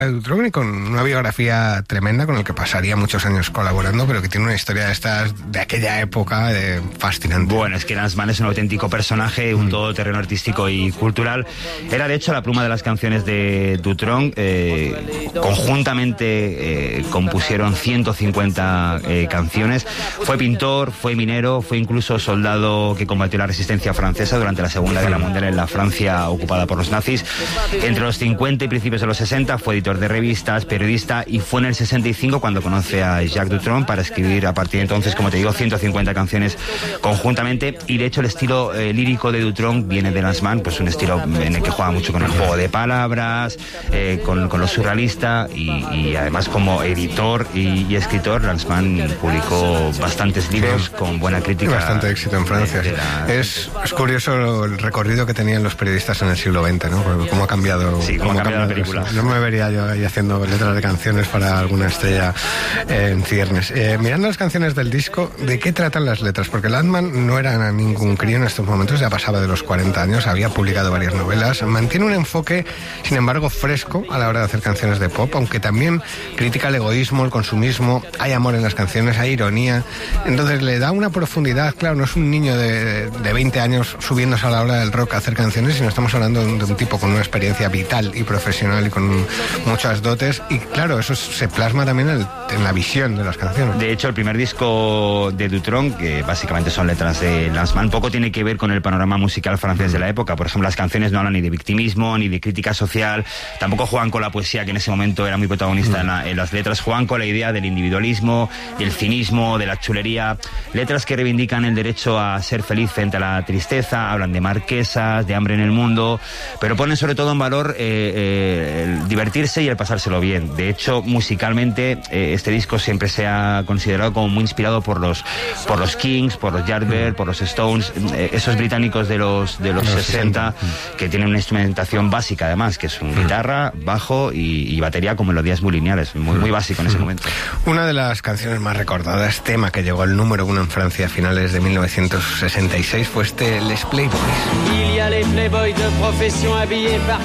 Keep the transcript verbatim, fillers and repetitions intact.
Dutroux, con una biografía tremenda con el que pasaría muchos años colaborando, pero que tiene una historia de estas de aquella época de fascinante. Bueno, es que Lanzmann es un auténtico personaje, un todoterreno artístico y cultural. Era de hecho la pluma de las canciones de Dutroux. Eh, conjuntamente eh, compusieron ciento cincuenta eh, canciones. Fue pintor, fue minero, fue incluso soldado que combatió la resistencia francesa durante la Segunda Guerra Mundial en la Francia ocupada por los nazis. Entre los cincuenta y principios de los sesenta fue editor de revistas, periodista, y fue en el sesenta y cinco cuando conoce a Jacques Dutronc para escribir a partir de entonces, como te digo, ciento cincuenta canciones conjuntamente. Y de hecho el estilo eh, lírico de Dutronc viene de Lanzmann, pues un estilo en el que juega mucho con el juego de palabras, eh, con, con lo surrealista, y, y además como editor y, y escritor Lanzmann publicó bastantes libros con buena crítica. Y bastante éxito en Francia. De, de la... es, es curioso el recorrido que tenían los periodistas en el siglo veinte, ¿no? Cómo ha cambiado, sí, cómo cómo ha cambiado ha cambiado la película. Eso. No me vería yo ahí haciendo letras de canciones para alguna estrella eh, en ciernes. Eh, mirando las canciones del disco, ¿de qué tratan las letras? Porque Lanzmann no era ningún crío en estos momentos, ya pasaba de los cuarenta años, había publicado varias novelas, mantiene un enfoque, sin embargo, fresco a la hora de hacer canciones de pop, aunque también critica el egoísmo, el consumismo, hay amor en las canciones, hay ironía, entonces le da una profundidad. Claro, no es un niño de, de veinte años subiéndose a la hora del rock a hacer canciones, sino estamos hablando de un, de un tipo con una experiencia vital y profesional y con muchas dotes, y claro, eso se plasma también en, el, en la visión de las canciones. De hecho, el primer disco de Dutronc, que básicamente son letras de Lanzmann, poco tiene que ver con el panorama musical francés de la época. Por ejemplo, las canciones no hablan ni de victimismo, ni de crítica social, tampoco juegan con la poesía, que en ese momento era muy protagonista mm. en, la, en las letras, juegan con la idea del individualismo, del cinismo, de la chulería, letras que reivindican el derecho a ser feliz frente a la tristeza, hablan de marquesas, de hambre en el mundo, pero ponen sobre todo en valor eh, eh, el divertirse y el pasárselo bien. De hecho, musicalmente, eh, este disco siempre se ha considerado como muy inspirado por los por los Kings, por los Yardbirds, por los Stones, eh, esos británicos de los de los sesenta, que tienen una instrumentación básica, además, que es un guitarra, bajo y, y batería con melodías muy lineales, muy, muy básico en ese momento. Una de las canciones más recordadas, tema que llegó al número uno en Francia a finales de mil novecientos sesenta y seis, fue este Les Playboys.